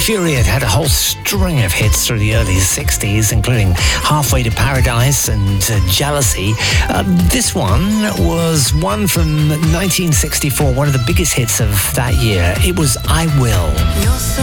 Fury had a whole string of hits through the early 60s, including Halfway to Paradise and Jealousy. This one was one from 1964, one of the biggest hits of that year. It was I Will. You're so